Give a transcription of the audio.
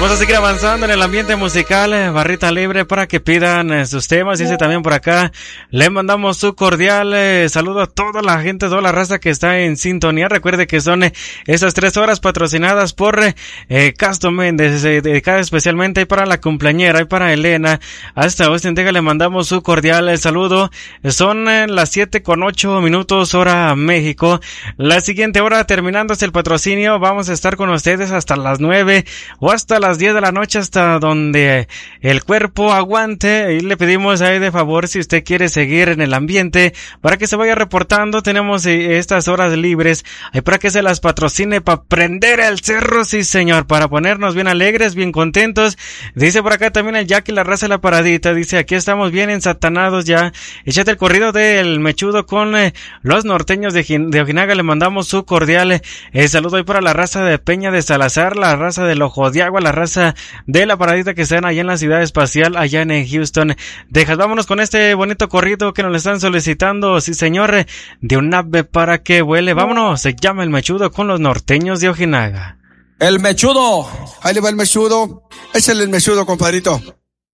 Vamos a seguir avanzando en el ambiente musical, barrita libre para que pidan sus temas. Dice también por acá, le mandamos su cordial saludo a toda la gente, toda la raza que está en sintonía. Recuerde que son esas 3 horas patrocinadas por Castro Méndez, dedicada especialmente para la cumpleañera y para Elena. Hasta Austin, Texas, le mandamos su cordial saludo. Son las 7:08 hora México. La siguiente hora, terminándose el patrocinio, vamos a estar con ustedes hasta las 9 o hasta las 10 de la noche, hasta donde el cuerpo aguante. Y le pedimos ahí de favor, si usted quiere seguir en el ambiente, para que se vaya reportando. Tenemos estas horas libres ahí para que se las patrocine, para prender el cerro, sí señor, para ponernos bien alegres, bien contentos. Dice por acá también el Jackie, la raza de la paradita, dice, aquí estamos bien ensatanados ya. Échate el corrido del mechudo con los norteños de Ojinaga. Le mandamos su cordial saludo ahí para la raza de Peña de Salazar, la raza del Ojo de Agua, la raza de la paradita que están allá en la ciudad espacial, allá en Houston, Texas. Vámonos con este bonito corrido que nos le están solicitando, sí señor, de un ave para que vuele. Vámonos, se llama El Mechudo con los norteños de Ojinaga. El Mechudo, ahí le va el Mechudo, es el Mechudo, compadrito.